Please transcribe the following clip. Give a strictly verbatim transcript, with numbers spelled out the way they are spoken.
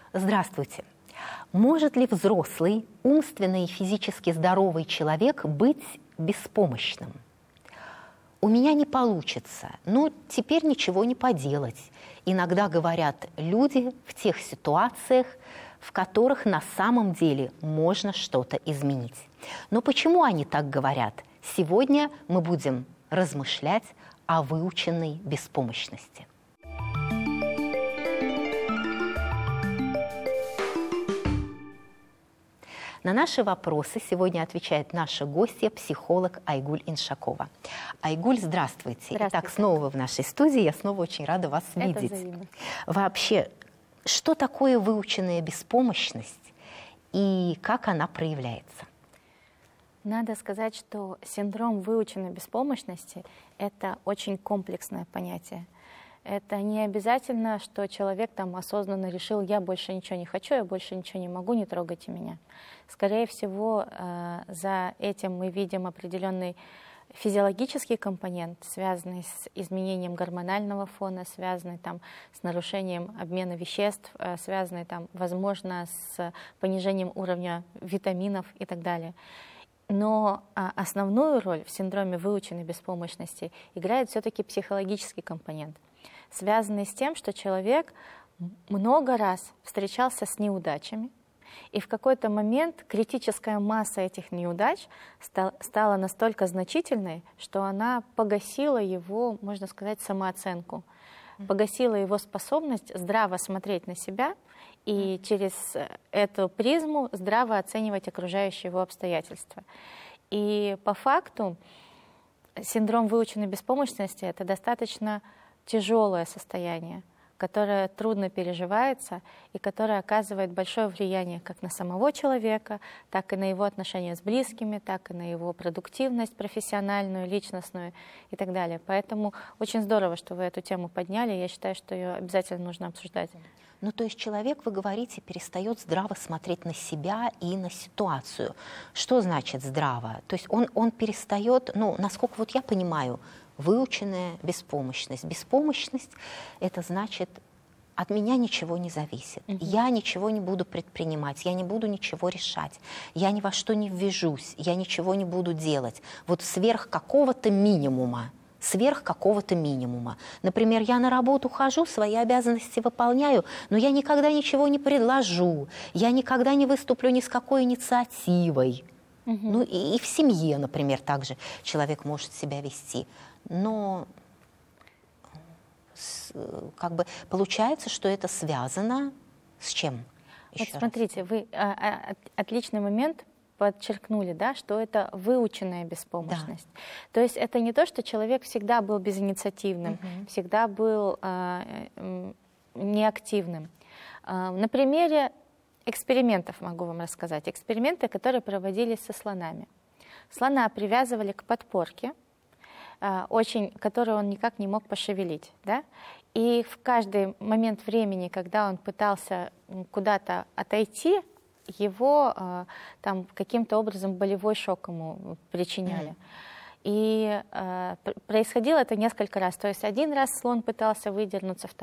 Здравствуйте. Может ли взрослый, умственно и физически здоровый человек быть беспомощным? У меня не получится, но теперь ничего не поделать. Иногда говорят люди в тех ситуациях, в которых на самом деле можно что-то изменить. Но почему они так говорят? Сегодня мы будем размышлять о выученной беспомощности. На наши вопросы сегодня отвечает наша гостья, психолог Айгуль Иншакова. Айгуль, здравствуйте. Здравствуйте. Итак, снова вы в нашей студии. Я снова очень рада вас Это видеть. взаимно. Вообще, что такое выученная беспомощность и как она проявляется? Надо сказать, что синдром выученной беспомощности – это очень комплексное понятие. Это не обязательно, что человек там осознанно решил: я больше ничего не хочу, я больше ничего не могу, не трогайте меня. Скорее всего, за этим мы видим определенный физиологический компонент, связанный с изменением гормонального фона, связанный там с нарушением обмена веществ, связанный там, возможно, с понижением уровня витаминов и так далее. Но основную роль в синдроме выученной беспомощности играет все-таки психологический компонент, связанный с тем, что человек много раз встречался с неудачами, и в какой-то момент критическая масса этих неудач стала настолько значительной, что она погасила его, можно сказать, самооценку, погасила его способность здраво смотреть на себя и через эту призму здраво оценивать окружающие его обстоятельства. И по факту синдром выученной беспомощности – это достаточно тяжелое состояние, которое трудно переживается и которое оказывает большое влияние как на самого человека, так и на его отношения с близкими, так и на его продуктивность профессиональную, личностную и так далее. Поэтому очень здорово, что вы эту тему подняли. Я считаю, что ее обязательно нужно обсуждать. Ну, то есть человек, вы говорите, перестает здраво смотреть на себя и на ситуацию. Что значит здраво? То есть он, он перестает, ну, насколько вот я понимаю, выученная беспомощность. Беспомощность – это значит, от меня ничего не зависит. Uh-huh. Я ничего не буду предпринимать, я не буду ничего решать, я ни во что не ввяжусь, я ничего не буду делать. Вот сверх какого-то минимума. Сверх какого-то минимума. Например, я на работу хожу, свои обязанности выполняю, но я никогда ничего не предложу, я никогда не выступлю ни с какой инициативой. Uh-huh. Ну и, и в семье, например, также человек может себя вести. Но с, как бы получается, что это связано с чем? Вот смотрите, раз. Вы а, а, отличный момент подчеркнули, да, что это выученная беспомощность. Да. То есть это не то, что человек всегда был безинициативным, угу. всегда был а, неактивным. А, на примере экспериментов могу вам рассказать. Эксперименты, которые проводились со слонами. Слона привязывали к подпорке, очень, которую он никак не мог пошевелить. Да? И в каждый момент времени, когда он пытался куда-то отойти, его там каким-то образом болевой шок ему причиняли. Mm. И э, происходило это несколько раз. То есть один раз слон пытался выдернуться,